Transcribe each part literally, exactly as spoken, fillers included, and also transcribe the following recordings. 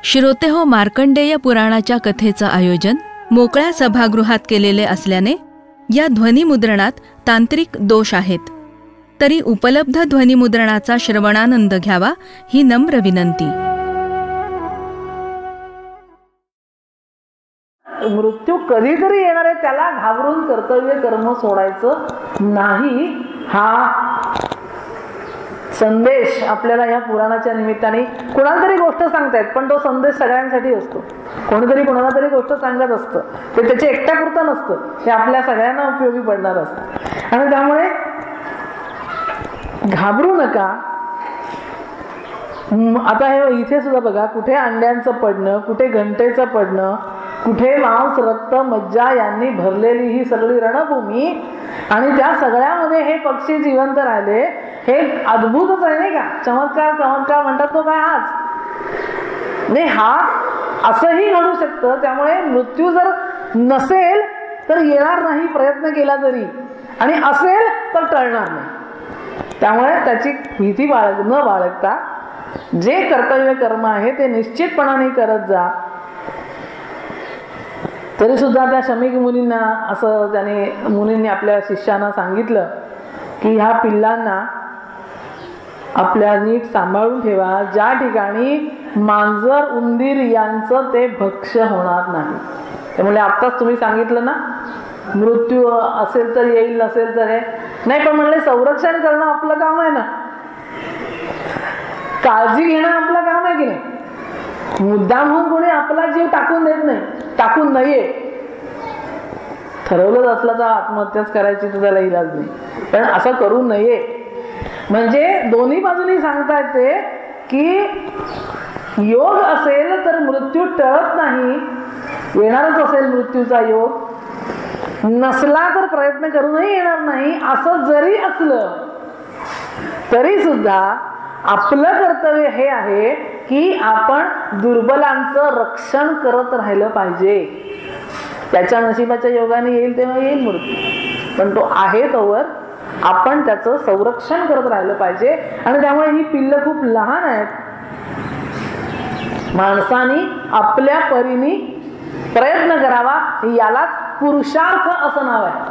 श्रोते हो, मार्कंडेय पुराणाच्या कथेचं आयोजन मोकळ्या सभागृहात केलेले असल्याने या ध्वनिमुद्रणात तांत्रिक दोष आहेत. तरी उपलब्ध ध्वनिमुद्रणाचा श्रवणानंद घ्यावा ही नम्र विनंती. मृत्यू कधीतरी येणार आहे, त्याला घाबरून कर्तव्य कर्म सोडायचं नाही, हा संदेश आपल्याला या पुराणाच्या निमित्ताने कोणाला तरी गोष्ट सांगतायत, पण तो संदेश सगळ्यांसाठी असतो. कोणीतरी कोणाला तरी गोष्ट सांगत असतं, ते त्याच्या एकट्यापुरतं नसतं, ते आपल्या सगळ्यांना उपयोगी पडणार असतं. आणि त्यामुळे घाबरू नका. आता हे इथे सुद्धा बघा, कुठे अंड्यांचं पडणं, कुठे घंटेचं पडणं, कुठे मांस रक्त मज्जा यांनी भरलेली ही सगळी रणभूमी, आणि त्या सगळ्यामध्ये हे पक्षी जिवंत राहिले. हे अद्भुतच आहे नाही का? चमत्कार चमत्कार म्हणतात तो काय हाच नाही, हा असंही घडू शकतं. त्यामुळे मृत्यू जर नसेल तर येणार नाही प्रयत्न केला तरी, आणि असेल तर टळणार नाही. त्यामुळे त्याची भीती बाळग न बाळगता जे कर्तव्य कर्म आहे ते निश्चितपणाने करत जा. तरी सुद्धा त्या शमीक मुनींना असं त्याने मुनींनी आपल्या शिष्यांना सांगितलं की ह्या पिल्लांना आपल्या नीट सांभाळून ठेवा, ज्या ठिकाणी मांजर उंदीर यांचं ते भक्ष्य होणार नाही. त्यामुळे आत्ताच तुम्ही सांगितलं ना, मृत्यू असेल तर येईल, नसेल तर हे नाही, पण म्हणले संरक्षण करणं आपलं काम आहे ना, काळजी घेणं आपलं काम आहे की नाही. मुद्दाम म्हणून कोणी आपला जीव टाकून देत नाही, टाकून नाहीये. ठरवलंच असलं तर आत्महत्याच करायची तर त्याला इलाज नाही, पण असं करू नये. म्हणजे दोन्ही बाजूनी सांगता येते की योग असेल तर मृत्यू टळत नाही, येणारच असेल मृत्यूचा योग, नसला तर प्रयत्न करूनही येणार नाही. असं जरी असलं तरी सुद्धा आपलं कर्तव्य हे आहे की आपण दुर्बलांचं रक्षण करत राहिलं पाहिजे. त्याच्या नशिबाच्या योगाने येईल तेव्हा येईल मृत्यू, पण तो आहे तोवर आपण त्याचं संरक्षण करत राहिलं पाहिजे. आणि त्यामुळे ही पिल्लं खूप लहान आहेत. माणसानी आपल्या परीने प्रयत्न करावा, यालाच पुरुषार्थ असं नाव आहे.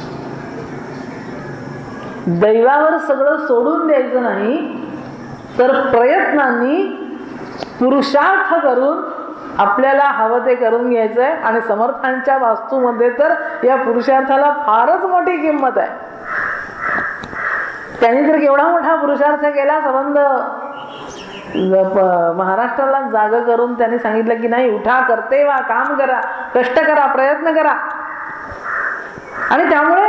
दैवावर सगळं सोडून द्यायचं नाही, तर प्रयत्नांनी पुरुषार्थ करून आपल्याला हवं ते करून घ्यायचंय. आणि समर्थांच्या वास्तूमध्ये तर या पुरुषार्थाला फारच मोठी किंमत आहे. त्यांनी तर केवढा मोठा पुरुषार्थ केला, संबंध महाराष्ट्राला जाग करून त्यांनी सांगितलं की नाही, उठा, करते वा, काम करा, कष्ट करा, प्रयत्न करा. आणि त्यामुळे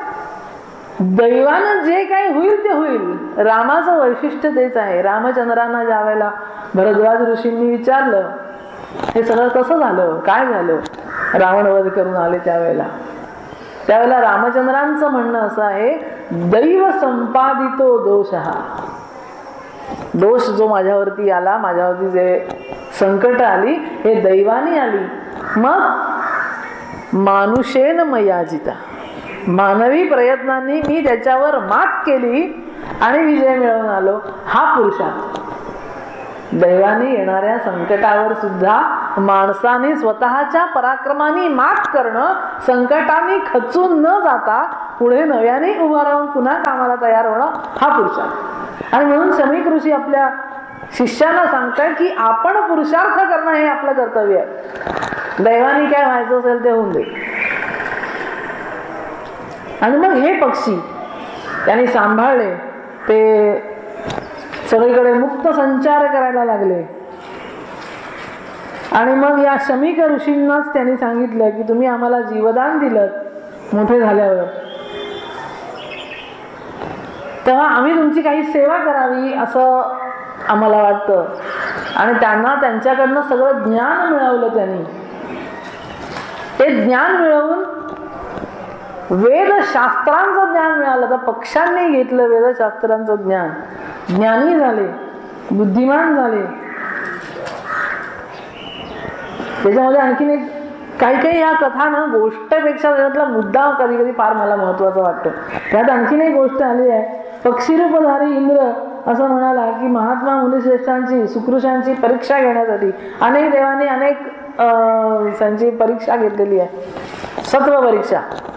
दैवानं जे काही होईल ते होईल. रामाचं वैशिष्ट्य तेच आहे. रामचंद्रांना ज्या वेळेला भरद्वाज ऋषींनी विचारलं हे सगळं कसं झालं, काय झालं, रावणवध करून आले त्यावेळेला, त्यावेळेला रामचंद्रांचं म्हणणं असं आहे, दैव संपादितो दोष हा. दोष जो माझ्यावरती आला, माझ्यावरती जे संकट आली, हे दैवानी आली. मग मानुषेन मयाजिता, मानवी प्रयत्नांनी मी त्याच्यावर मात केली आणि विजय मिळवून आलो, हा पुरुषार्थ. दैवाने येणाऱ्या संकटावर सुद्धा माणसाने स्वतःच्या पराक्रमाने मात करणं, संकटाने खचून न जाता पुढे नव्याने उभा राहून पुन्हा कामाला तयार होणं, हा पुरुषार्थ. आणि म्हणून शमीक ऋषी आपल्या शिष्यांना सांगतात की आपण पुरुषार्थ करणं हे आपलं कर्तव्य आहे. दैवाने काय व्हायचं असेल ते होऊन दे. आणि मग हे पक्षी त्यांनी सांभाळले, ते सगळीकडे मुक्त संचार करायला लागले. आणि मग या शमीक ऋषींनाच त्यांनी सांगितलं की तुम्ही आम्हाला जीवदान दिलं मोठे झाल्यावर, तेव्हा आम्ही तुमची काही सेवा करावी असं आम्हाला वाटतं. आणि त्यांना त्यांच्याकडनं सगळं ज्ञान मिळवलं. त्यांनी ते ज्ञान मिळवून वेदशास्त्रांचं ज्ञान मिळालं. तर पक्ष्यांनी घेतलं वेदशास्त्रांचं ज्ञान, ज्ञानी झाले, बुद्धिमान झाले. त्याच्यामध्ये आणखीन एक काही काही या कथा ना गोष्टपेक्षा त्याच्यातला मुद्दा कधी कधी फार मला महत्वाचा वाटतो. त्यात आणखीन एक गोष्ट आली आहे. पक्षीरूपधारी इंद्र असं म्हणाला की महात्मा मुनिश्रेष्ठांची सुकृषांची परीक्षा घेण्यासाठी अनेक देवांनी अनेक त्यांची परीक्षा घेतलेली आहे, सत्व परीक्षा.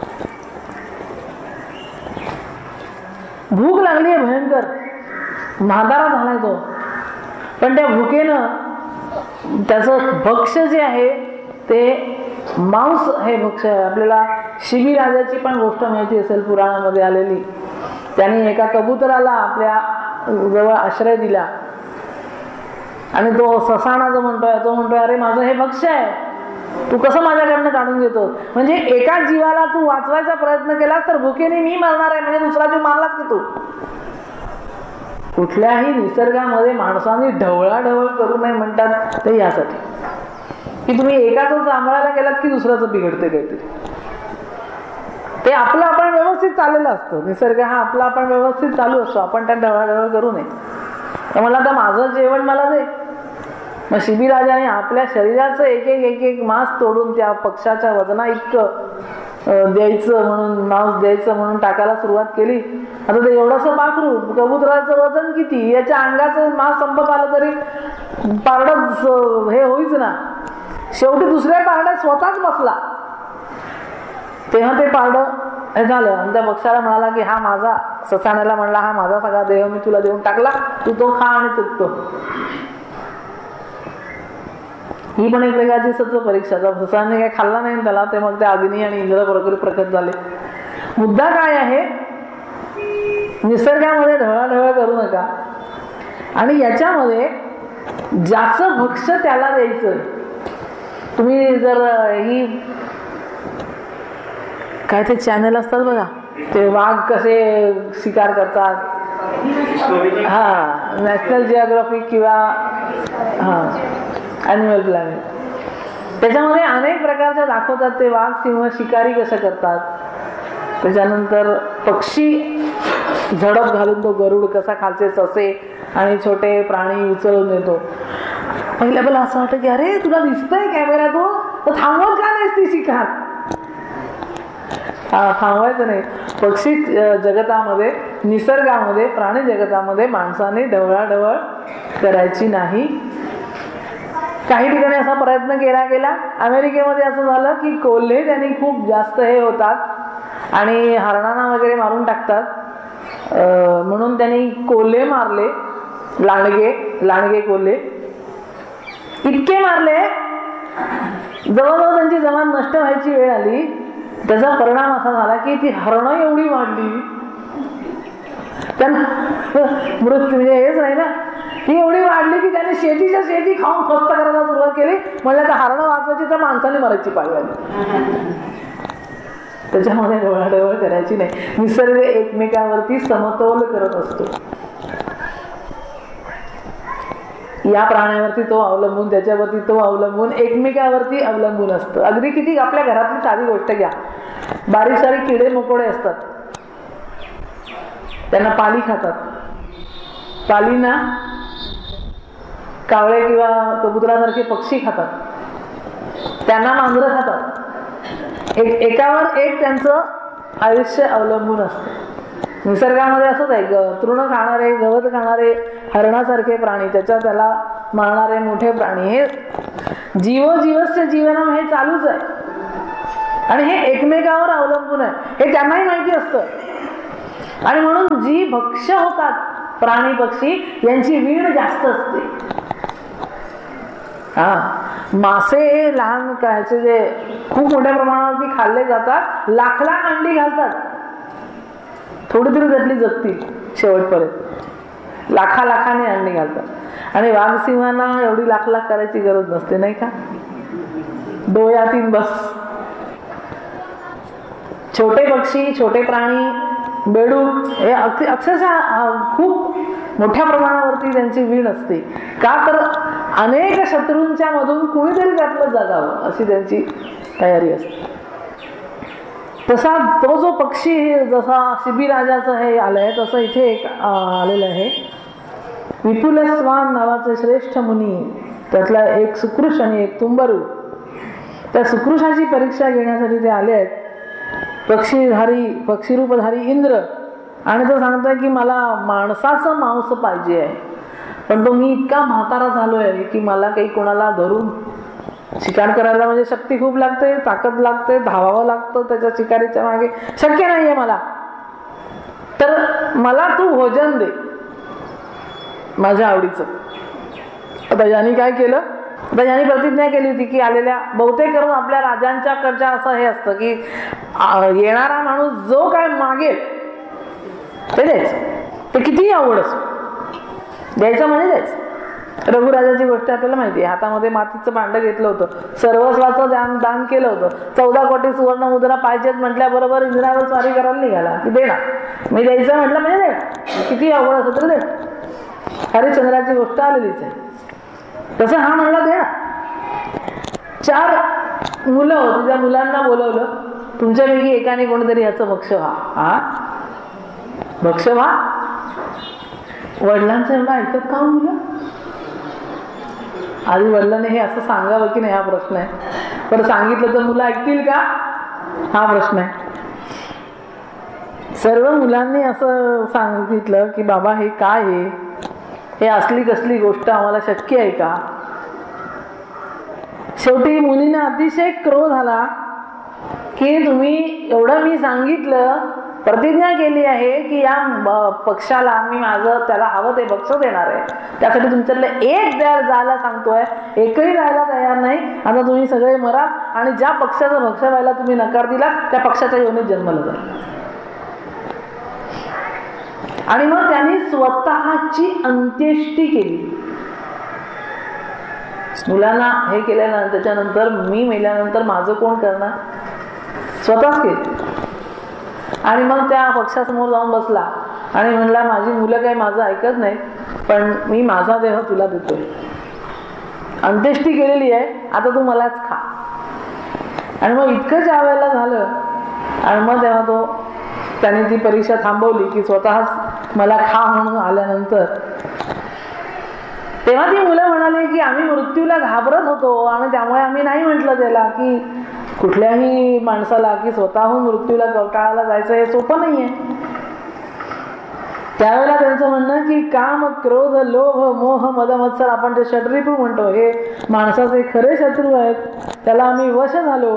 भूक लागली आहे भयंकर, म्हातारा झालाय तो, पण त्या भुकेनं त्याचं भक्ष्य जे आहे ते मांस हे भक्ष्य आहे. आपल्याला शिबी राजाची पण गोष्ट माहिती असेल पुराणामध्ये आलेली. त्यांनी एका कबुतराला आपल्या जवळ आश्रय दिला आणि तो ससाणा जो म्हणतोय तो म्हणतोय अरे माझं हे भक्ष्य आहे, तू कसं माझ्याकडनं काढून घेतो. म्हणजे एका जीवाला तू वाचवायचा प्रयत्न केलास तर भुकेने मी मरणार आहे, म्हणजे दुसरा जीव मारलाच की तू. कुठल्याही निसर्गामध्ये माणसाने ढवळाढवळ करू नये म्हणतात ते यासाठी की तुम्ही एकाच सांभाळायला गेलात की दुसऱ्याचं बिघडते काहीतरी. ते आपलं आपण व्यवस्थित चाललेलं असतं, निसर्ग हा आपला आपण व्यवस्थित चालू असतो, आपण त्या ढवळाढवळ करू नये. तर मला आता माझं जेवण मला दे. मग शिबी राजाने आपल्या शरीराचं एक एक एक एक मांस तोडून त्या पक्षाच्या वजना इतकं द्यायचं म्हणून मांस द्यायचं म्हणून टाकायला सुरुवात केली. आता ते एवढंसं पाखरू, कबुतराचं वजन किती, याच्या अंगाचं मांस संपत आलं तरी पारडच हे होईच ना. शेवटी दुसऱ्या पारड्यात स्वतःच बसला. तेव्हा ते पारडं हे झालं आणि त्या पक्षाला म्हणाला की हा माझा, ससाण्याला म्हणला हा माझा सगळा देह मी तुला देऊन टाकला, तू तो खा आणि तुटतो. ही पण एक प्रकारची सत्व परीक्षा. ससाने काही खाल्ला नाही त्याला, ते मग त्या अग्नी आणि इंद्र वगैरे प्रकट झाले. मुद्दा काय आहे, निसर्गामध्ये ढवळाढवळ करू नका आणि याच्यामध्ये ज्याचं भक्ष्य त्याला द्यायचं. तुम्ही जर ही काय ते चॅनल असतात बघा, ते वाघ कसे शिकार करतात, हा नॅशनल जिओग्राफिक किंवा हा ॲनिमल प्लॅनेट, त्याच्यामध्ये अनेक प्रकारच्या दाखवतात ते वाघ सिंह शिकारी कसं करतात. त्याच्यानंतर पक्षी झडप घालून तो गरुड कसा खालचे ससे आणि छोटे प्राणी उचलून येतो. पहिल्या पहिला असं वाटतं की अरे तुला दिसतंय कॅमेऱ्यातून, तर थांबवत का नाहीस ती शिकार. हा थांबवायचं नाही. पक्षी जगतामध्ये, निसर्गामध्ये, प्राणी जगतामध्ये माणसाने ढवळाढवळ करायची नाही. काही ठिकाणी असा प्रयत्न केला गेला. अमेरिकेमध्ये असं झालं की कोल्हे त्यांनी खूप जास्त हे होतात आणि हरणांना वगैरे मारून टाकतात, म्हणून त्यांनी कोल्हे मारले, लांडगे लांडगे कोल्हे इतके मारले, जवळजवळ त्यांची जमात नष्ट व्हायची वेळ आली. त्याचा परिणाम असा झाला की ती हरणं एवढी वाढली, त्यांना मृत्यू म्हणजे हेच नाही ना, ती एवढी वाढली की त्याने शेतीच्या शेती खाऊन फस्त करायला सुरुवात केली. म्हणलं तर हरणं वाचवायची तर माणसाने मरायची पाळी आली. त्याच्यामध्ये ढवळाढवळ करायची नाही. निसर्ग एकमेकावरती समतोल करत असतो. या प्राण्यावरती तो अवलंबून, त्याच्यावरती तो अवलंबून, एकमेकावरती अवलंबून असतं. अगदी किती आपल्या घरातली साधी गोष्ट घ्या, बारीक सारीक किडे मकोडे असतात, त्यांना पाली खातात. पालीना कावळे किंवा कबुतरासारखे पक्षी खातात, त्यांना मांजरं खातात. एक एकावर एक त्यांचं आयुष्य अवलंबून असतं. निसर्गामध्ये असंच आहे, ग तृण खाणारे, गवत खाणारे, हरणासारखे प्राणी, त्याच्या त्याला मारणारे मोठे प्राणी, हे जीवजीवस्य जीवनम हे चालूच आहे आणि हे एकमेकावर अवलंबून आहे, हे त्यांनाही माहिती असतं. आणि म्हणून जी भक्ष्य होतात प्राणी पक्षी यांची वीण जास्त असते. हा मासे लहान कायचे जे खूप मोठ्या प्रमाणावरती खाल्ले जातात, लाख लाख अंडी घालतात, थोडी तरी त्यातली जगतील शेवटपर्यंत, लाखा लाखाने अंडी घालतात. आणि वाघसिंहांना एवढी लाख लाख करायची गरज नसते नाही का, डोळ्यातीन बस. छोटे पक्षी, छोटे प्राणी, बेडूक हे अक्षरशः खूप मोठ्या प्रमाणावरती त्यांची वीण असते. का तर अनेक शत्रूंच्या मधून कुणीतरी त्यातलं जगावं अशी त्यांची तयारी असते. तसा तो जो पक्षी, जसा शिबी राजाचं हे आलंय तसं इथे एक आलेलं आहे. विपुल स्वान नावाचे श्रेष्ठ मुनी, त्यातला एक सुकृष आणि एक तुंबरू, त्या सुकृषाची परीक्षा घेण्यासाठी ते आले आहेत. पक्षीधारी पक्षीरूपधारी इंद्र आणि तो सांगतोय की मला माणसाचं मांस पाहिजे आहे, पण तो मी इतका म्हातारा झालो आहे की मला काही कोणाला धरून शिकार करायला म्हणजे शक्ती खूप लागते, ताकद लागते, धावावं लागतं त्याच्या शिकारीच्या मागे, शक्य नाही आहे मला. तर मला तू भोजन दे माझ्या आवडीचं. आता यांनी काय केलं, आता यांनी प्रतिज्ञा केली होती की आलेल्या बहुतेक करून आपल्या राजांच्याकडच्या असं हे असतं की येणारा माणूस जो काय मागेल ते द्यायचं, ते कितीही आवड असो, द्यायचं म्हणजे द्यायचं. रघुराजाची गोष्ट आपल्याला माहिती आहे, हातामध्ये मातीचं भांडं घेतलं होतं, सर्वस्वाचं दान दान केलं होतं, चौदा कोटी सुवर्ण मुद्रा पाहिजेत म्हटल्याबरोबर इंद्रावर स्वारी करायला निघाला की देणार, मी द्यायचं म्हटलं म्हणजे देणार, किती आवड असं तर देणार. हरिश्चंद्राची गोष्ट आलेलीच आहे. तसं हा म्हणला देणार. चार मुलं होती, त्या मुलांना बोलवलं, तुमच्यापैकी एकाने कोणीतरी याचं भक्ष व्हा. हा भक्ष व्हा. वडिलांचं एवढं ऐकत का मुलं? आधी वडिलांनी हे असं सांगावं की नाही हा प्रश्न आहे, पण सांगितलं तर मुलं ऐकतील का हा प्रश्न आहे. सर्व मुलांनी असं सांगितलं की बाबा हे काय आहे, हे असली कसली गोष्ट आम्हाला शक्य आहे का. शेवटी मुलींना अतिशय क्रोध आला की तुम्ही एवढं मी सांगितलं, प्रतिज्ञा केली आहे की या पक्षाला मी माझं त्याला हवं ते बक्ष देणार आहे, त्यासाठी तुमच्यातले एक द्यार जायला सांगतोय, एकही राहायला तयार नाही. आता तुम्ही सगळे मरा आणि ज्या पक्षाचं भक्ष व्हायला तुम्ही नकार दिला त्या पक्षाच्या योनीत जन्मला जा. आणि मग त्यांनी स्वतःची अंत्येष्टी केली. मुलांना हे केल्यानंतर त्याच्यानंतर मी मेल्यानंतर माझं कोण करणार, स्वतःच केलं. आणि मग त्या पक्षासमोर जाऊन बसला आणि म्हणला माझी मुलं काही माझं ऐकत नाही, पण मी माझा देह तुला देतोय, अंत्येष्टी केलेली आहे, आता तू मलाच खा. आणि मग इतकं ज्या वेळेला झालं आणि मग तेव्हा तो त्याने ती परीक्षा थांबवली की स्वतःच मला खा म्हणून आल्यानंतर तेव्हा ती मुलं म्हणाली की आम्ही मृत्यूला घाबरत होतो आणि त्यामुळे आम्ही नाही म्हटलं त्याला की कुठल्याही माणसाला की स्वतःहून मृत्यूला कवटाळाला जायचं हे सोपं नाहीये. त्यावेळेला त्यांचं म्हणणं की काम, क्रोध, लोभ, मोह, मद, मत्सर आपण जे षड्रिपू म्हणतो हे माणसाचे खरे शत्रू आहेत, त्याला आम्ही वश झालो.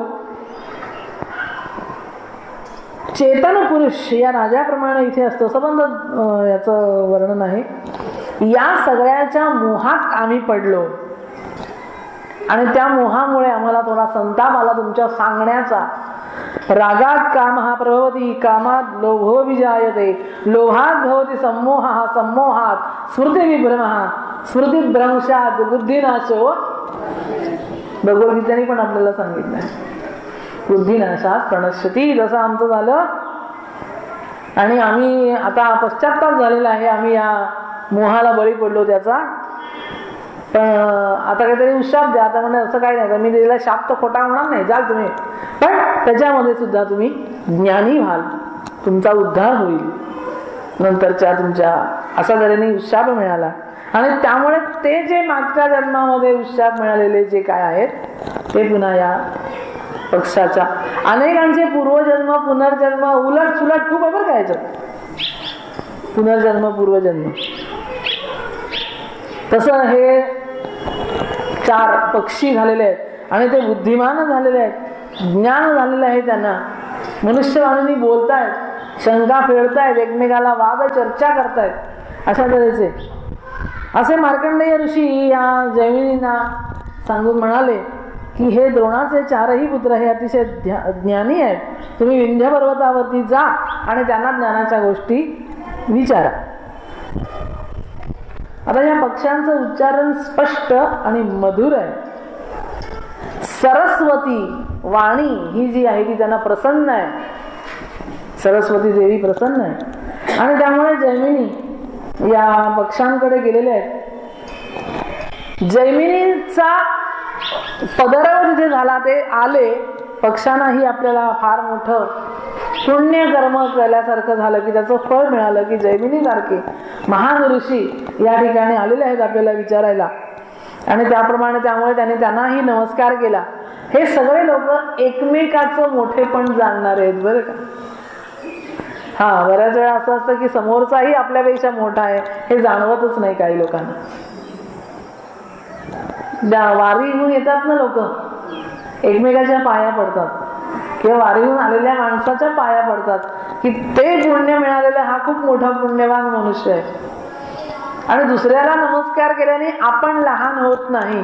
चेतन पुरुष या राजाप्रमाणे इथे असतो, संबंध याचं वर्णन आहे. या सगळ्याच्या मोहात आम्ही पडलो आणि त्या मोहामुळे आम्हाला थोडा संताप आला तुमच्या सांगण्याचा. रागात काम हा प्रभवती, कामात लोभो विजायते, लोभात भवती सम्मोह, सम्मोहात स्मृती विभ्रम, स्मृती भ्रंशात बुद्धिनाशो. भगवद्गीतेने पण आपल्याला सांगितलं बुद्धिनाशात प्रणश्यती. जसं आमचं झालं आणि आम्ही आता पश्चात्ताप झालेला आहे, आम्ही या मोहाला बळी पडलो त्याचा. पण आता काहीतरी उशाप द्या. आता म्हणजे असं काही नाही, मी दिलेला शाप तर खोटा होणार नाही, जाल तुम्ही, पण त्याच्यामध्ये सुद्धा तुम्ही ज्ञानी व्हाल, तुमचा उद्धार होईल नंतरच्या तुमच्या. असा तऱ्हेने उशाप मिळाला आणि त्यामुळे ते जे मागच्या जन्मामध्ये उशाप मिळालेले जे काय आहेत ते पुन्हा या पक्षाच्या. अनेकांचे पूर्वजन्म पुनर्जन्म उलट सुलट खूप बरं काय पुनर्जन्म पूर्वजन्म. तसं हे चार पक्षी झालेले आहेत आणि ते बुद्धिमान झालेले आहेत, ज्ञान झालेलं आहे त्यांना. मनुष्यवाणीने बोलतायत, शंका फेडतायत, एकमेकाला वाद चर्चा करतायत, अशा तऱ्हेचे. असे मार्कंडेय ऋषी या जैमिनींना सांगून म्हणाले की हे द्रोणाचे चारही पुत्र हे अतिशय ज्ञानी आहेत, तुम्ही विंध्य पर्वतावरती जा आणि त्यांना ज्ञानाच्या गोष्टी विचारा. आता या पक्ष्यांचं उच्चारण स्पष्ट आणि मधुर आहे. सरस्वती वाणी ही जी आहे ती त्यांना प्रसन्न आहे, सरस्वती देवी प्रसन्न आहे आणि त्यामुळे जैमिनी या पक्षांकडे गेलेले आहेत. जैमिनीचा पदराव तिथे झाला, ते आले. पक्षांनाही आपल्याला फार मोठं पुण्य कर्म केल्यासारखं झालं की त्याचं फळ मिळालं की जैमिनी सारखे महान ऋषी या ठिकाणी आलेले आहेत आपल्याला विचारायला. आणि त्याप्रमाणे त्यामुळे त्याने त्यांनाही नमस्कार केला. हे सगळे लोक एकमेकाचं मोठेपण जाणणारे आहेत बरं का. हा बऱ्याच वेळा असं असतं की समोरचाही आपल्यापेक्षा मोठा आहे हे जाणवतच नाही काही लोकांना. वारीहून येतात ना लोक, एकमेकाच्या पाया पडतात किंवा वारीहून आलेल्या माणसाच्या पाया पडतात की ते पुण्य मिळालेलं हा खूप मोठा पुण्यवान मनुष्य आहे. आणि दुसऱ्याला नमस्कार केल्याने आपण लहान होत नाही.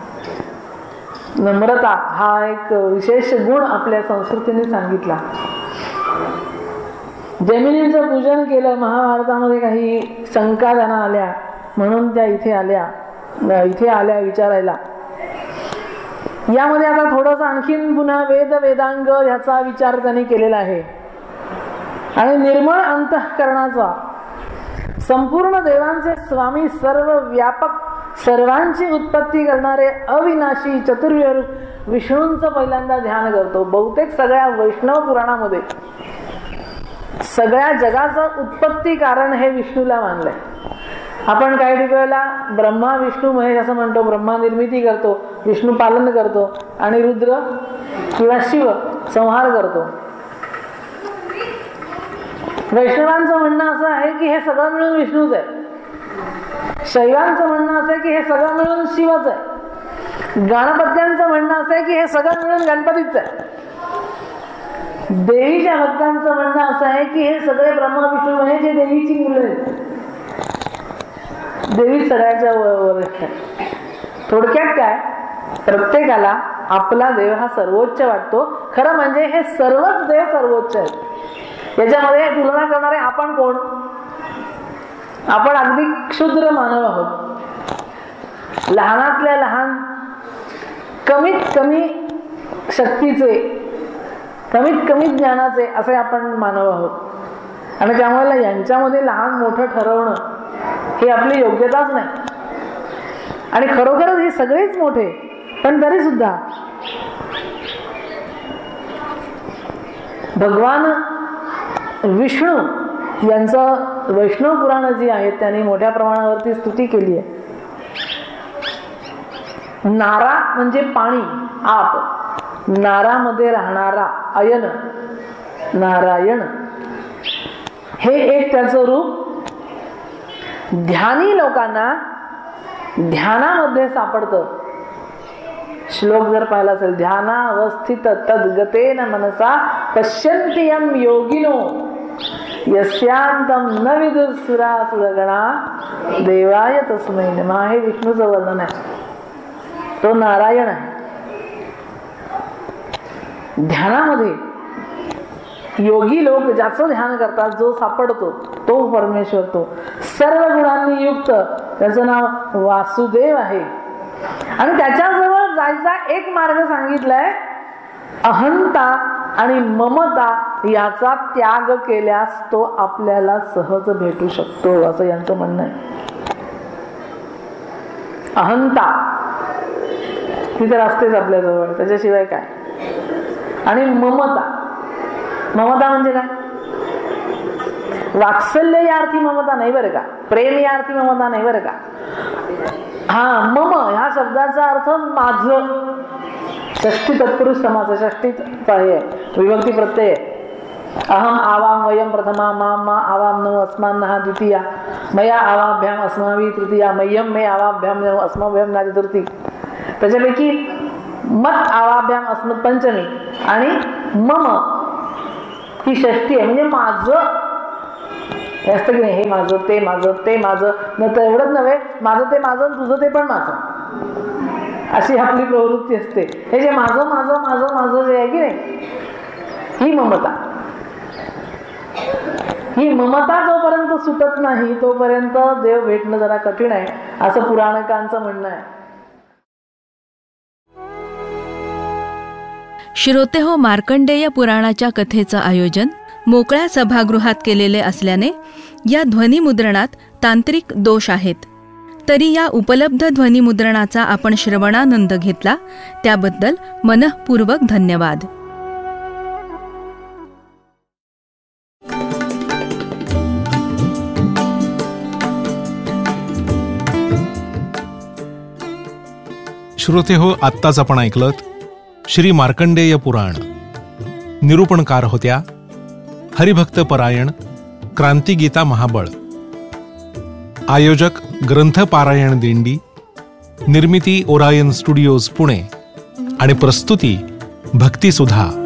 नम्रता हा एक विशेष गुण आपल्या संस्कृतीने सांगितला. जमिनीचं पूजन केलं. महाभारतामध्ये काही शंका त्यांना आल्या म्हणून त्या इथे आल्या इथे आल्या विचारायला. यामध्ये आता थोडंसं आणखीन पुन्हा वेद वेदांग ह्याचा विचार त्यांनी केलेला आहे. आणि निर्मळ अंतःकरणाचा संपूर्ण देवांचे स्वामी, सर्व व्यापक, सर्वांची उत्पत्ती करणारे अविनाशी चतुर्विरूप विष्णूंचं पहिल्यांदा ध्यान करतो. बहुतेक सगळ्या वैष्णव पुराणामध्ये सगळ्या जगाचं उत्पत्ती कारण हे विष्णूला मानलंय. आपण काही ठिकाणला ब्रह्मा विष्णू महेश असं म्हणतो. ब्रह्मा निर्मिती करतो, विष्णू पालन करतो आणि रुद्र किंवा शिव संहार करतो. वैष्णवांचं म्हणणं असं आहे की हे सगळं मिळून विष्णूच आहे. शैवांचं म्हणणं असं आहे की हे सगळं मिळून शिवच आहे. गणपत्यांचं म्हणणं असं आहे की हे सगळं मिळून गणपतीच आहे. देवीच्या भक्तांचं म्हणणं असं आहे की हे सगळे ब्रह्मा विष्णू महेश हे देवीची मुलं आहेत. देवी सगळ्याच्या वरिष्ठ आहे. थोडक्यात काय, प्रत्येकाला आपला देव हा सर्वोच्च वाटतो. खरं म्हणजे हे सर्वच देव सर्वोच्च आहेत. याच्यामध्ये तुलना करणारे आपण कोण? आपण अगदी क्षुद्र मानव आहोत. लहानातल्या लहान, कमीत कमी शक्तीचे, कमीत कमी ज्ञानाचे असे आपण मानव आहोत. आणि त्यामुळे यांच्यामध्ये लहान मोठं ठरवणं ही आपली योग्यताच नाही. आणि खरोखरच हे सगळेच मोठे, पण तरी सुद्धा भगवान विष्णू यांचं वैष्णव पुराण जी आहेत त्यांनी मोठ्या प्रमाणावरती स्तुती केली आहे. नारा म्हणजे पाणी, आप. नारामध्ये राहणारा अयन, नारायण हे एक त्याचं रूप. ध्यानी लोकांना ध्यानामध्ये सापडतं. श्लोक जर पाहिला असेल, ध्यानावस्थित तद्गतेन मनसा पश्यन्ति यं योगिनो यस्यांतम न विदुर्सुरासुरगणा देवाय तस्मै नमः. हे विष्णूचं वर्णन आहे. तो नारायण आहे. ध्यानामध्ये योगी लोक ज्याचं ध्यान करतात, जो सापडतो तो परमेश्वर, तो सर्व गुणांनी युक्त, त्याचं नाव वासुदेव आहे. आणि त्याच्याजवळ जायचा एक मार्ग सांगितलाय, अहंता आणि ममता याचा त्याग केल्यास तो आपल्याला सहज भेटू शकतो, असं यांचं म्हणणं आहे. अहंता ती तर असतेच आपल्याजवळ, त्याच्याशिवाय काय. आणि ममता, ममता म्हणजे काय? वात्सल्य या अर्थी ममता नाही बरं का, प्रेम या अर्थी ममता नाही बरं का. हा, मम ह्या शब्दाचा अर्थ माझं. षष्ठी तत्पुरुष समास, षष्ठीचा हे विभक्ती प्रत्यय. अहम आवाम वयम प्रथमा, माम मा आवाम नव अस्मान्नः द्वितीया, मया आवाभ्याम अस्माभि तृतीया, मय्यम मे आवाभ्याम नव अस्माभ्याम ना चतुर्थी. त्याच्यापैकी मत आवाभ्याम अस्मत् पंचमी आणि मम ही षष्ठी आहे, म्हणजे माझं असतं की नाही. हे माझं, ते माझं, ते माझं, न तर एवढंच नव्हे, माझं ते माझं, तुझं ते पण माझं, अशी आपली प्रवृत्ती असते. हे जे माझं माझं माझं माझं जे आहे की नाही, ही ममता. ही ममता जोपर्यंत सुटत नाही तोपर्यंत देव भेटणं जरा कठीण आहे, असं पुराणकांचं म्हणणं आहे. श्रोते हो, मार्कंडेय पुराणाच्या कथेचं आयोजन मोकळ्या सभागृहात केलेले असल्याने या ध्वनिमुद्रणात तांत्रिक दोष आहेत. तरी या उपलब्ध ध्वनिमुद्रणाचा आपण श्रवणानंद घेतला त्याबद्दल मनःपूर्वक धन्यवाद. श्रोते हो, आत्ताच आपण ऐकलत श्री मार्कंडेय पुराण. निरूपणकार होत्या हरिभक्त परायण क्रांतिगीता महाबळ. आयोजक ग्रंथ पारायण दिंडी. निर्मिती ओरायन स्टुडिओज पुणे आणि प्रस्तुती भक्तिसुधा.